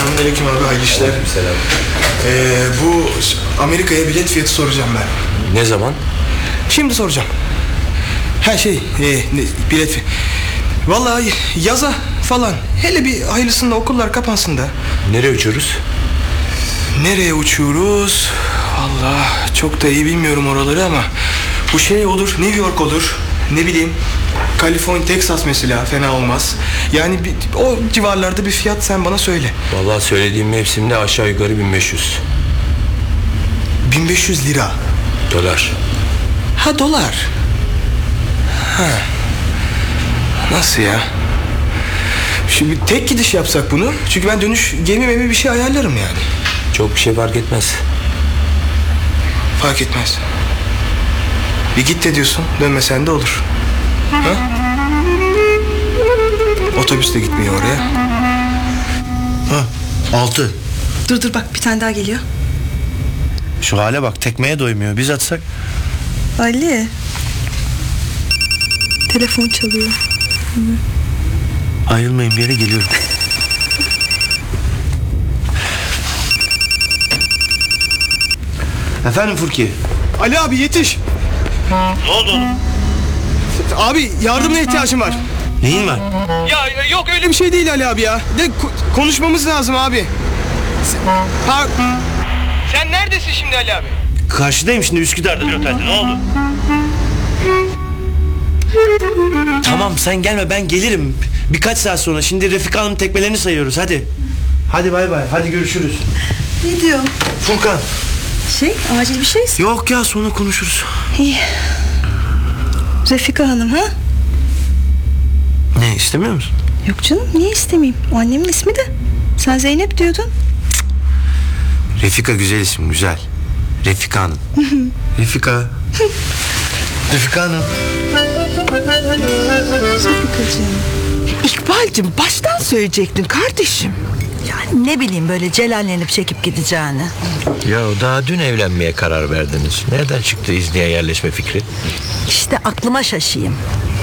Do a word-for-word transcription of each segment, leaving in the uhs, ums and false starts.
Selamünaleyküm abi, hayırlı işler. Selam. Ee, bu Amerika'ya bilet fiyatı soracağım ben. Ne zaman? Şimdi soracağım. Ha şey, e, ne, bilet fi- Vallahi yaza falan. Hele bir hayırlısında okullar kapansın da. Nereye uçuyoruz? Nereye uçuyoruz? Vallahi çok da iyi bilmiyorum oraları ama bu şey olur, New York olur. Ne bileyim, Kaliforniya, Texas mesela fena olmaz. Yani bir, o civarlarda bir fiyat sen bana söyle. Vallahi söylediğim mevsimde aşağı yukarı bin beş yüz. bin beş yüz lira. Dolar. Ha, dolar. Ha. Nasıl ya? Şimdi tek gidiş yapsak bunu. Çünkü ben dönüş gemi memi bir şey ayarlarım yani. Çok bir şey fark etmez. Fark etmez. Bir git de diyorsun, dönmesen de olur. Ha? Otobüs de gitmiyor oraya. Ha, altı. Dur dur bak, bir tane daha geliyor. Şu hale bak, tekmeye doymuyor. Biz atsak. Ali. Telefon çalıyor. Ayrılmayın, bir yere geliyorum. Efendim Furki. Ali abi yetiş. Ne oldu oğlum? Abi yardımına ihtiyacım var. Neyin var? Ya yok, öyle bir şey değil Ali abi ya. De ko- konuşmamız lazım abi. Sen, ha, sen neredesin şimdi Ali abi? Karşıdayım şimdi, Üsküdar'da bir otelde. Ne oldu? Tamam, sen gelme, ben gelirim. Birkaç saat sonra. Şimdi Refika Hanım tekmelerini sayıyoruz, hadi. Hadi bay bay, hadi görüşürüz. Ne diyor? Furkan. Şey, acil bir şeyse. Yok ya, sonra konuşuruz. İyi. Refika Hanım ha? Ne, istemiyor musun? Yok canım, niye istemeyeyim? O annemin ismi de. Sen Zeynep diyordun. Refika güzel isim, güzel. Refika Hanım. Refika. Refika Hanım. Refikacığım. İkbal'cim, baştan söyleyecektin kardeşim. Yani ne bileyim, böyle celallenip çekip gideceğini. Ya daha dün evlenmeye karar verdiniz. Nereden çıktı İzni'ye yerleşme fikri? İşte aklıma şaşayım.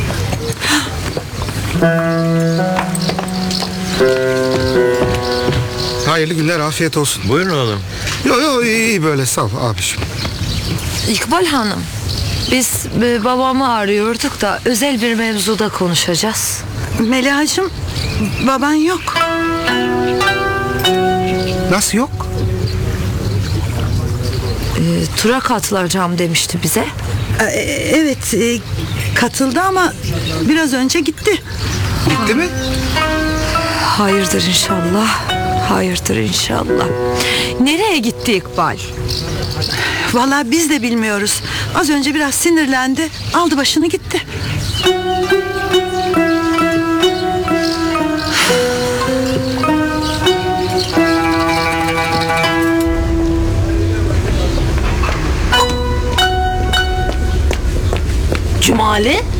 Hayırlı günler, afiyet olsun. Buyurun oğlum. Yo yo, iyi, iyi böyle, sağ ol abiciğim. İkbal Hanım, biz e, babamı arıyorduk da özel bir mevzuda konuşacağız. Melihacığım, baban yok. Nasıl yok? E, tura katılacağım demişti bize. Ee, evet, e, katıldı ama biraz önce gitti. Gitti mi? Hayırdır inşallah, hayırdır inşallah. Nereye gitti İkbal? Vallahi biz de bilmiyoruz. Az önce biraz sinirlendi, aldı başını gitti. Cumali?